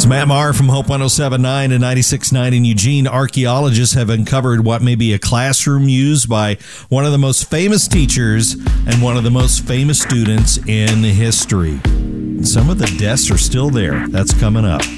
It's Matt Maher from Hope 107.9 and 96.9 in Eugene. Archaeologists have uncovered what may be a classroom used by one of the most famous teachers and one of the most famous students in history. Some of the desks are still there. That's coming up.